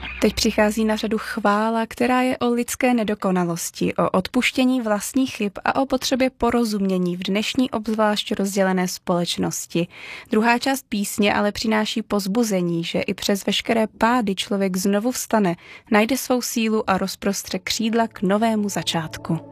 Teď přichází na řadu chvála, která je o lidské nedokonalosti, o odpuštění vlastních chyb a o potřebě porozumění v dnešní obzvlášť rozdělené společnosti. Druhá část písně ale přináší povzbuzení, že i přes veškeré pády člověk znovu vstane, najde svou sílu a rozprostře křídla k novému začátku.